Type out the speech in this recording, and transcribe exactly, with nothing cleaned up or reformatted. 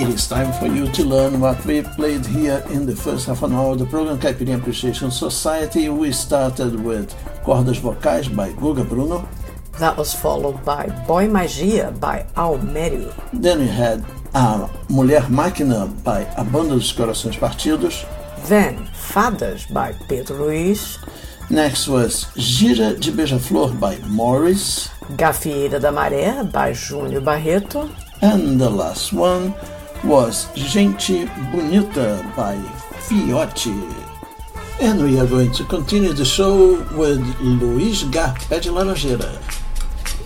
it is time for you to learn what we played here in the first half an hour of the program Caipirinha Appreciation Society. We started with Cordas Vocais by Guga Bruno. That was followed by Boy Magia by Almério. Then we had A Mulher Máquina by A Banda dos Corações Partidos. Then Fadas by Pedro Luiz. Next was Gira de Beija-Flor by Morris. Gafieira da Maré by Júnior Barreto. And the last one was Gente Bonita by Fiote. And we are going to continue the show with Luiz Garpé de Laranjeira.